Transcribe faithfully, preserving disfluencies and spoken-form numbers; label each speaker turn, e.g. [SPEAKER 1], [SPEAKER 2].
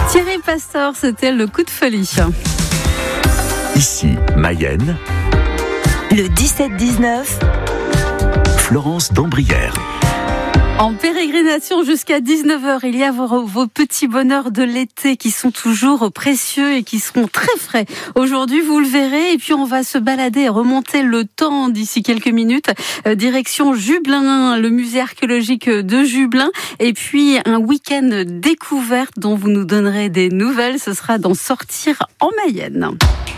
[SPEAKER 1] Thierry Pastor, c'était le coup de folie.
[SPEAKER 2] Ici, Mayenne.
[SPEAKER 3] Le dix-sept dix-neuf.
[SPEAKER 2] Florence d'Ambrières.
[SPEAKER 1] En pérégrination jusqu'à dix-neuf heures, il y a vos, vos petits bonheurs de l'été qui sont toujours précieux et qui seront très frais. Aujourd'hui, vous le verrez, et puis on va se balader et remonter le temps d'ici quelques minutes. Euh, direction Jublain, le musée archéologique de Jublain, et puis un week-end découverte dont vous nous donnerez des nouvelles. Ce sera dans Sortir en Mayenne.